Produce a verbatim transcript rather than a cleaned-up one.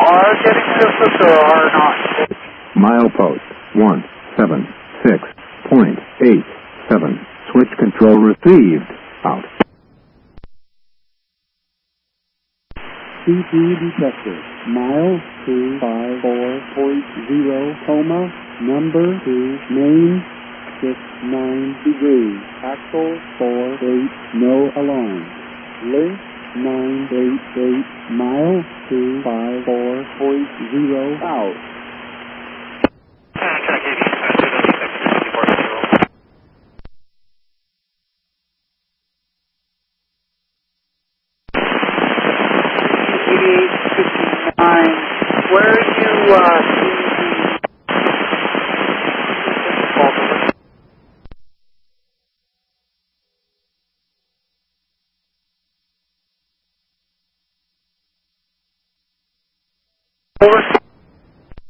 are getting systems or are not? Milepost one seven six point eight seven. Switch control received. Out. C P detected. Mile two five four point zero, coma, number two, main, six nine degrees, axle four eight, no alarm. Link nine eight eight, mile two five four point zero, out. eighty-eight fifty-nine, where are you uh,